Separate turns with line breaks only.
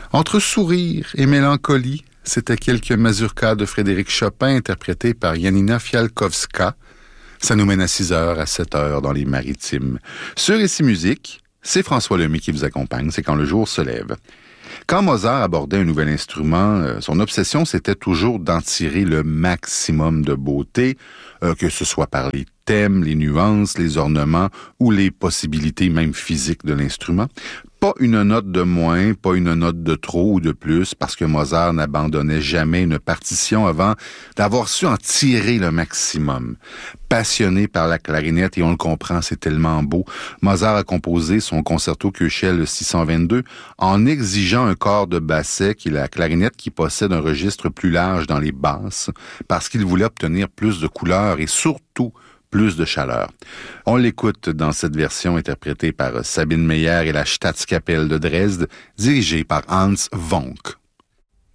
Entre sourire et mélancolie, c'était quelques mazurkas de Frédéric Chopin interprétés par Janina Fialkowska. Ça nous mène à 6h, à 7h dans les Maritimes. Sur Récit Musique, c'est François Lemay qui vous accompagne, c'est quand le jour se lève. Quand Mozart abordait un nouvel instrument, son obsession, c'était toujours d'en tirer le maximum de beauté, que ce soit par les thèmes, les nuances, les ornements ou les possibilités même physiques de l'instrument. Pas une note de moins, pas une note de trop ou de plus, parce que Mozart n'abandonnait jamais une partition avant d'avoir su en tirer le maximum. Passionné par la clarinette, et on le comprend, c'est tellement beau, Mozart a composé son concerto Köchel 622 en exigeant un corps de basset qui est la clarinette qui possède un registre plus large dans les basses, parce qu'il voulait obtenir plus de couleurs et surtout plus de chaleur. On l'écoute dans cette version interprétée par Sabine Meyer et la Staatskapelle de Dresde, dirigée par Hans Vonk.